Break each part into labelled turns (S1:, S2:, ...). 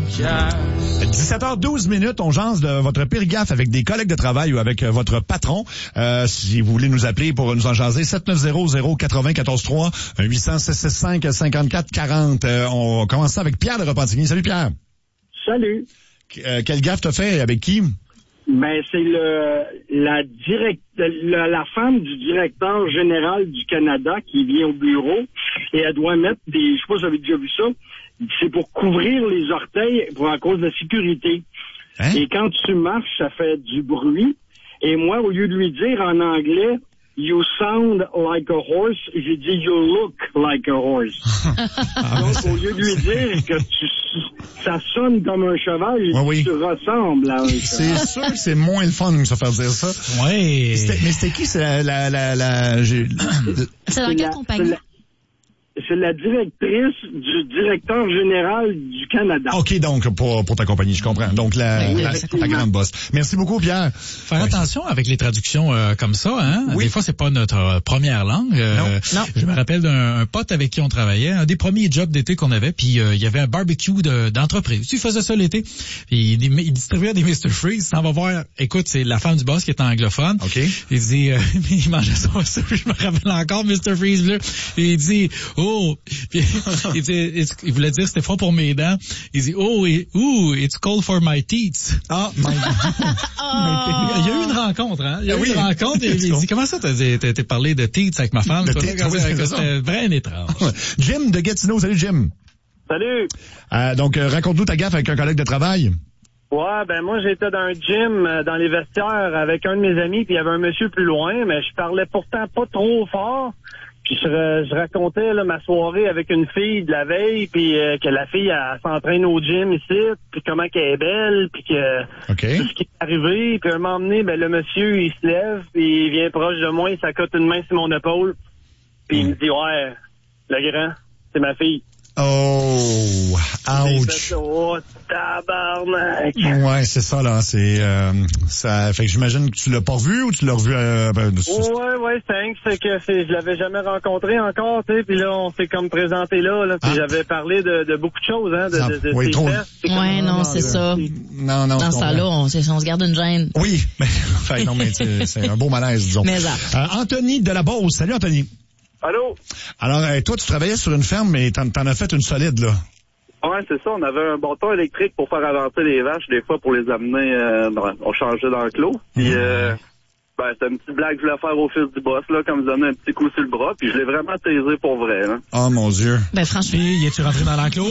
S1: 17h12, on jase de votre pire gaffe avec des collègues de travail ou avec votre patron. Si vous voulez nous appeler pour nous en jaser, 7900-943, 800-665-5440. On commence ça avec Pierre de Repentigny. Salut Pierre.
S2: Salut.
S1: Quelle gaffe t'as fait? Avec qui?
S2: Ben, c'est la femme du directeur général du Canada qui vient au bureau et elle doit mettre je sais pas si vous avez déjà vu ça, c'est pour couvrir les orteils à cause de la sécurité. Hein? Et quand tu marches, ça fait du bruit. Et moi, au lieu de lui dire en anglais, you sound like a horse, j'ai dit you look like a horse. Donc, au lieu de lui dire que ça sonne comme un cheval, j'ai dit tu ressembles à un cheval.
S1: C'est sûr que c'est moins le fun de se faire dire ça.
S3: Oui.
S1: Mais c'était qui? C'est
S4: c'est dans quelle compagnie?
S2: C'est la directrice du directeur général du Canada.
S1: OK, donc, pour ta compagnie, je comprends. Donc, la grande boss. Merci beaucoup, Pierre.
S3: Faire attention avec les traductions comme ça, hein.
S1: Oui.
S3: Des fois, c'est pas notre première langue.
S1: Non.
S3: Je me rappelle d'un pote avec qui on travaillait, un des premiers jobs d'été qu'on avait, puis il y avait un barbecue d'entreprise. Il faisait ça l'été, puis il distribuait des Mr. Freeze. Ça va voir, écoute, c'est la femme du boss qui est anglophone.
S1: OK.
S3: Il dit, il mangeait ça, je me rappelle encore, Mr. Freeze, là. Et il dit, puis, il voulait dire c'était froid pour mes dents. Il dit it's cold for my teeth.
S1: Ah,
S3: il y a eu une rencontre, hein. Il y a eu une rencontre et il dit comment ça t'as parlé de teeth avec ma femme? C'était bien étrange.
S1: Jim de Gatineau, salut Jim.
S2: Salut.
S1: Donc raconte-nous ta gaffe avec un collègue de travail.
S2: Ouais, ben moi j'étais dans un gym dans les vestiaires avec un de mes amis puis il y avait un monsieur plus loin, mais je parlais pourtant pas trop fort. Puis je racontais là, ma soirée avec une fille de la veille, puis que la fille elle s'entraîne au gym ici, puis comment qu'elle est belle, puis que tout ce qui est arrivé. Puis à un moment donné, ben le monsieur il se lève, puis il vient proche de moi, il s'accote une main sur mon épaule, puis il me dit ouais, le grand, c'est ma fille.
S1: Oh, ouch.
S2: Oh, tabarnak.
S1: Ouais, c'est ça, là. C'est, ça, fait que j'imagine que tu l'as pas revu ou tu l'as revu,
S2: ouais, c'est que je l'avais jamais rencontré encore, tu sais, puis là, on s'est comme présenté là, puis j'avais parlé de beaucoup de choses, hein, de ses tests.
S4: Ouais, non, c'est ça.
S1: Non,
S4: dans ce temps-là, on se garde une gêne.
S1: Oui, mais, enfin, non, mais c'est un beau malaise, disons.
S4: Mais
S1: Anthony de la Beauce. Salut, Anthony.
S2: Allô?
S1: Alors, toi, tu travaillais sur une ferme, mais t'en as fait une solide, là.
S5: Ouais, c'est ça. On avait un bâton électrique pour faire avancer les vaches, des fois, pour les amener, on changeait dans le clos. Puis, c'était une petite blague que je voulais faire au fils du boss, là, comme me donner un petit coup sur le bras, puis je l'ai vraiment taisé pour vrai, là.
S1: Oh, mon Dieu.
S4: Ben, franchement.
S3: Puis, es-tu rentré dans l'enclos?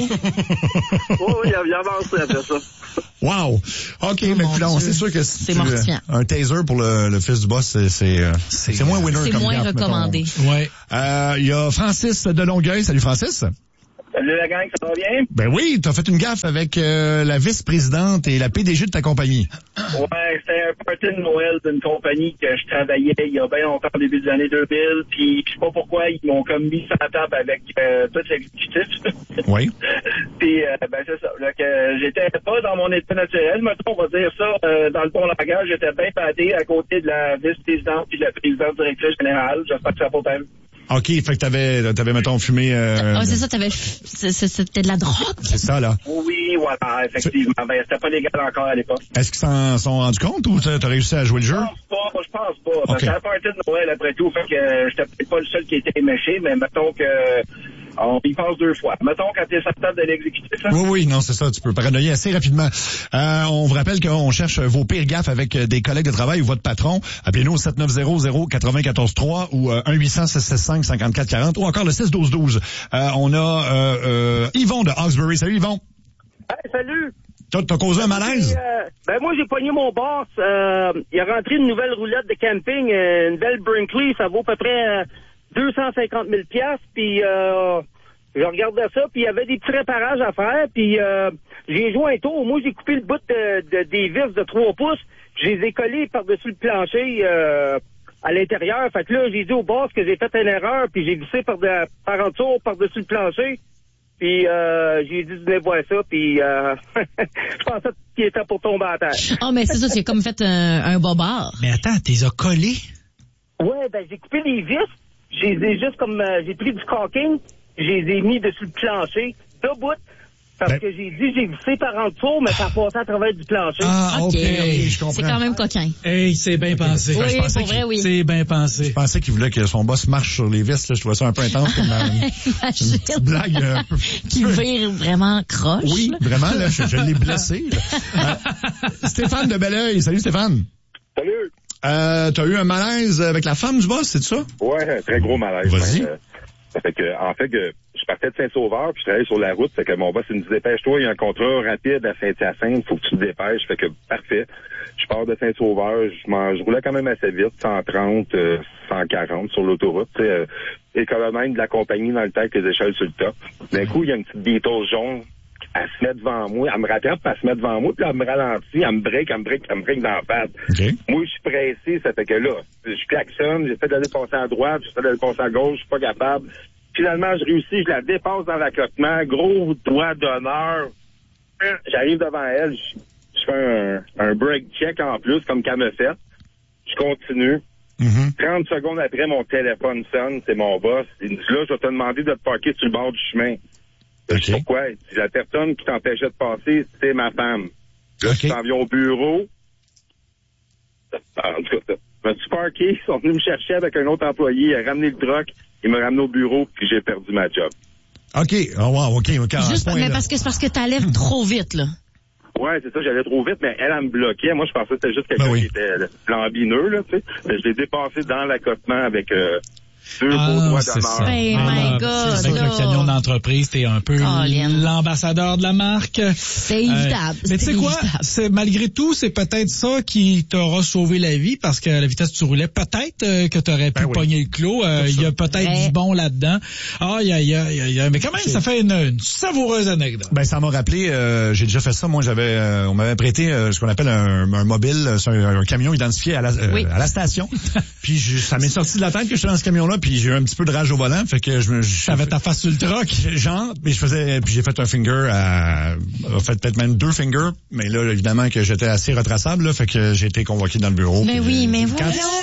S5: Oui, il a avancé après ça.
S1: Wow. OK, mais non, c'est sûr que
S4: c'est mortifiant.
S1: Un taser pour le fils du boss, c'est moins winner
S4: c'est
S1: comme
S4: moins
S1: gaffe,
S4: recommandé.
S3: Ouais.
S1: Il y a Francis de Longueuil. Salut, Francis.
S5: Salut la gang, ça va bien?
S1: Ben oui, t'as fait une gaffe avec la vice-présidente et la PDG de ta compagnie.
S5: Ouais, c'était un party de Noël d'une compagnie que je travaillais il y a bien longtemps, au début des années 2000, puis je sais pas pourquoi ils m'ont comme mis sur la table avec tout l'exécutif.
S1: Oui.
S5: Puis, c'est ça. Là, que j'étais pas dans mon état naturel, mettons, on va dire ça, dans le bon langage, j'étais bien pâté à côté de la vice-présidente puis de la présidente directrice générale. J'espère que ça va pas être.
S1: OK, fait que t'avais, mettons, fumé...
S4: c'est ça, c'était de la drogue.
S1: C'est ça, là.
S5: Oui, voilà, effectivement. Ben, c'était pas légal encore à l'époque.
S1: Est-ce qu'ils s'en sont rendus compte ou t'as réussi à jouer le jeu?
S5: Je pense pas. C'était un party de Noël après tout, fait que j'étais peut-être pas le seul qui était éméché, mais mettons que... on y pense deux fois. Mettons quand t'es sur la table de l'exécutif. Hein?
S1: Oui, non, c'est ça. Tu peux paranoïer assez rapidement. On vous rappelle qu'on cherche vos pires gaffes avec des collègues de travail ou votre patron. Appelez-nous au 7900-943 ou 1-800-665-5440 ou encore le 612-12. On a Yvon de Hawkesbury. Salut, Yvon.
S2: Hey, salut.
S1: T'as causé un malaise?
S2: Moi, j'ai pogné mon boss. Il a rentré une nouvelle roulette de camping, une belle Brinkley. Ça vaut à peu près 250 000 $. Puis je regardais ça, puis il y avait des petits réparages à faire. Puis j'ai joué un tour. Moi, j'ai coupé le bout des vis de 3 pouces. Je les ai collés par-dessus le plancher à l'intérieur. Fait que là, j'ai dit au boss que j'ai fait une erreur, puis j'ai glissé par en dessous, par-dessus le plancher. Puis j'ai dit de venir voir ça, puis je pensais qu'il était pour tomber à terre.
S4: Oh, mais c'est ça, c'est comme fait un bobard.
S3: Mais attends, t'es collé?
S2: Ouais, ben j'ai coupé les vis. J'ai juste comme j'ai pris du caulking, je les ai mis dessus le plancher, deux bouts, Parce
S1: Ben-
S2: que j'ai vissé par en dessous, mais ça a passé à travers du plancher.
S1: Ah, OK, je comprends.
S4: C'est quand même coquin.
S3: Hey, c'est bien pensé.
S4: Oui,
S1: je pensais
S4: pour vrai, oui.
S3: C'est bien pensé.
S1: Je pensais qu'il voulait que son boss marche sur les vis, là. Je trouvais ça un peu intense comme une petite blague un peu...
S4: Qui vire vraiment croche.
S1: Oui,
S4: là.
S1: vraiment, là, je l'ai blessé. Là. Stéphane de Belleuil. Salut, Stéphane.
S6: Salut.
S1: T'as eu un malaise avec la femme du boss, c'est ça?
S6: Ouais, un très gros malaise.
S1: Vas-y.
S6: Ça fait que, en fait, que je partais de Saint-Sauveur, puis je travaillais sur la route. Fait que mon boss, il me dit, dépêche-toi, il y a un contrat rapide à Saint-Hyacinthe, faut que tu te dépêches. Fait que, parfait. Je pars de Saint-Sauveur, je roulais quand même assez vite, 130, 140 sur l'autoroute, tu sais, économème de la compagnie dans le temps avec les échelles sur le top. D'un coup, il y a une petite Beetle jaune, elle se met devant moi, elle me rattrape, elle se met devant moi, puis là, elle me ralentit, elle me break dans la patte.
S1: OK.
S6: Moi, je suis pressé, ça fait que là, je klaxonne, j'essaie d'aller passer à droite, j'essaie d'aller passer à gauche, je suis pas capable. Finalement, je réussis, je la dépasse dans l'accotement, gros doigt d'honneur. J'arrive devant elle, je fais un break check en plus, comme qu'elle me fait. Je continue. 30 secondes après, mon téléphone sonne, c'est mon boss. Il me dit, là, je vais te demander de te parquer sur le bord du chemin. Je dis, pourquoi? Il dit, la personne qui t'empêchait de passer, c'est ma femme. Là, je t'en viens au bureau. En tout cas, je me suis parqué, ils sont venus me chercher avec un autre employé, il a ramené le truck, il m'a ramené au bureau, puis j'ai perdu ma job.
S1: OK. Oh, wow, OK.
S4: Juste, mais parce que t'allais trop vite, là.
S6: Ouais, c'est ça, j'allais trop vite, mais elle me bloquait. Moi, je pensais que c'était juste quelqu'un qui était lambineux, là, tu sais. Mais je l'ai dépassé dans l'accotement avec deux beaux doigts d'honneur.
S4: Hey, my God,
S3: C'est avec
S4: là.
S3: le camion d'entreprise, t'es un peu l'ambassadeur de la marque.
S4: C'est évidable.
S3: Mais tu sais quoi? C'est, malgré tout, c'est peut-être ça qui t'aura sauvé la vie parce que à la vitesse que tu roulais, peut-être que t'aurais pu pogner le clos. Il y a peut-être du bon là-dedans. Aïe. Mais quand même, ça fait une savoureuse anecdote.
S1: Ben, ça m'a rappelé, j'ai déjà fait ça. Moi, on m'avait prêté ce qu'on appelle un mobile, c'est un camion identifié à la station. Puis ça m'est sorti de la tête que j'étais dans ce camion-là, puis j'ai eu un petit peu de rage au volant, fait que
S3: T'avais ta face sur le truck.
S1: Genre, mais puis j'ai fait un finger en fait peut-être même 2 fingers, mais là, évidemment que j'étais assez retraçable, là, fait que j'ai été convoqué dans le bureau.
S4: Mais oui, mais voyons,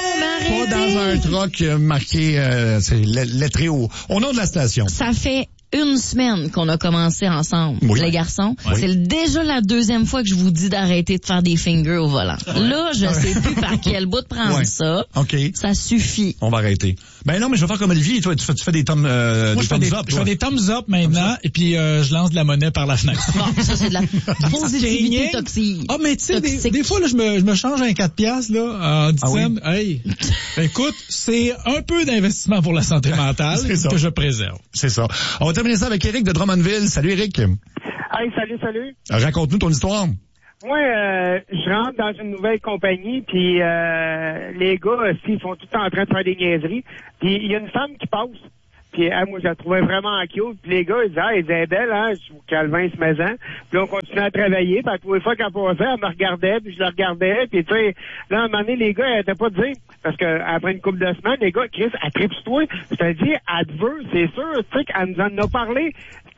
S1: pas dans un truck marqué, c'est lettré au nom de la station.
S4: Ça fait une semaine qu'on a commencé ensemble, les garçons.
S1: Oui.
S4: C'est déjà la deuxième fois que je vous dis d'arrêter de faire des fingers au volant. Là, je sais plus par quel bout de prendre ça.
S1: OK.
S4: Ça suffit.
S1: On va arrêter. Ben non, mais je vais faire comme Olivier. Toi, tu fais des thumbs up.
S3: Je fais des thumbs up maintenant et puis je lance de la monnaie par la fenêtre.
S4: Bon, ça, c'est de la positivité toxique.
S3: Ah, mais tu sais, des fois, là, je me change un 4 piastres, là, en disant, hey, écoute, c'est un peu d'investissement pour la santé mentale que je préserve.
S1: C'est ça. On va terminer ça avec Eric de Drummondville. Salut, Eric.
S2: Hey, salut.
S1: Raconte-nous ton histoire.
S2: Moi, je rentre dans une nouvelle compagnie, puis les gars, ils sont tout le temps en train de faire des niaiseries. Puis il y a une femme qui passe. Puis moi, je la trouvais vraiment cute. Puis les gars, ils disaient, elle est belle, hein, je vous Calvin ce maison. Puis là, on continuait à travailler. Puis à tous les fois qu'elle passait, elle me regardait, puis je la regardais. Puis tu sais, là, à un moment donné, les gars, elle n'étaient pas de dire. Parce que après une couple de semaines, les gars, Chris, elle tripe sur toi. C'est-à-dire, elle te veut, c'est sûr, tu sais, qu'elle nous en a parlé.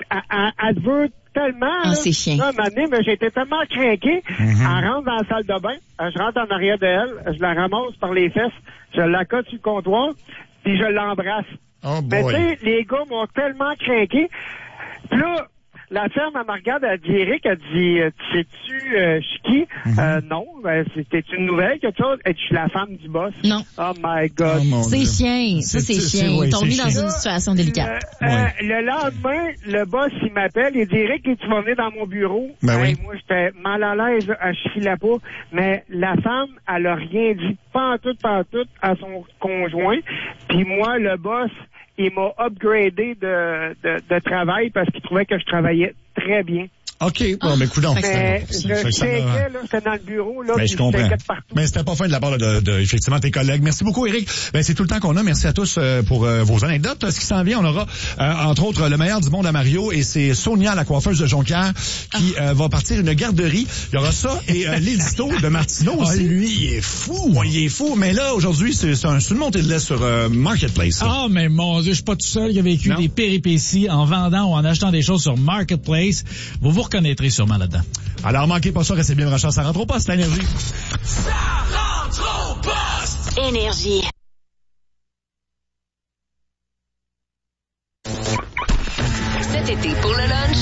S2: Elle te veut tellement.
S4: Ah, c'est chiant.
S2: Là, à un moment donné, mais j'étais tellement craqué. Elle rentre dans la salle de bain. Je rentre en arrière d'elle. Je la ramasse par les fesses. Je la cote sur le comptoir. Puis je l'embrasse.
S1: Oh
S2: Mais
S1: boy.
S2: tu sais, les gars m'ont tellement craqué. Puis là, la ferme, elle me regarde, elle dit, Eric, elle dit, sais-tu, je suis qui? Non, ben, c'était une nouvelle, quelque chose. Et je suis la femme du boss.
S4: Non.
S2: Oh my God.
S1: Oh, mon
S4: C'est
S1: Dieu.
S4: chien. Ça, c'est chien. Ils t'ont mis dans une situation délicate.
S2: Le lendemain, le boss, il m'appelle, il dit, Eric, tu vas venir dans mon bureau.
S1: Ben oui.
S2: Moi, j'étais mal à l'aise, je filais pas. Mais la femme, elle a rien dit, pas en tout, à son conjoint. Puis moi, le boss, il m'a upgradé de travail parce qu'il trouvait que je travaillais très bien.
S1: OK, bon, mais coudonc.
S2: Mais je checkais, là, j'étais dans le bureau, là,
S1: Ben,
S2: puis
S1: je comprends.
S2: partout.
S1: Mais c'était pas fin de la part de effectivement, tes collègues. Merci beaucoup, Eric. Ben, c'est tout le temps qu'on a. Merci à tous pour vos anecdotes. Ce qui s'en vient, on aura, entre autres, le meilleur du monde à Mario, et c'est Sonia, la coiffeuse de Jonquière, qui va partir une garderie. Il y aura ça, et l'édito de Martineau aussi. Lui, il est fou. Ouais, il est fou. Mais là, aujourd'hui, c'est une montée de lait sur Marketplace.
S3: Ah, mais mon Dieu, je suis pas tout seul qui a vécu des péripéties en vendant ou en achetant des choses sur Marketplace. Vous vous reconnaîtrez sûrement là-dedans.
S1: Alors, manquez pas ça, restez bien branchés. Ça rentre au poste, l'énergie.
S7: Ça rentre au poste! Énergie.